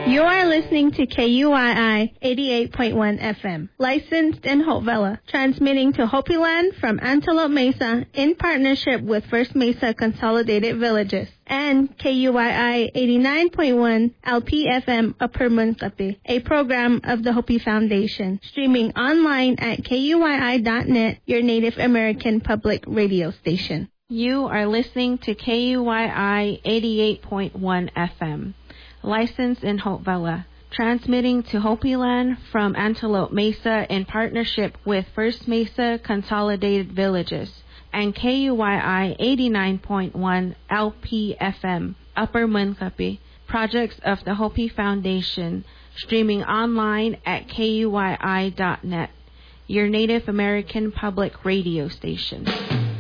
You are listening to KUII 88.1 FM, licensed in Hope Valley, transmitting to Hopi Land from Antelope Mesa in partnership with First Mesa Consolidated Villages, and KUII 89.1 LPFM Upper Munkapi, a program of the Hopi Foundation, streaming online at KUII.net, your Native American public radio station. You are listening to KUII 88.1 FM. Licensed in Hope Valley, transmitting to Hopi Land from Antelope Mesa in partnership with First Mesa Consolidated Villages, and KUII 89.1 LPFM Upper Munkapi, projects of the Hopi Foundation, streaming online at KUII.net, your Native American public radio station.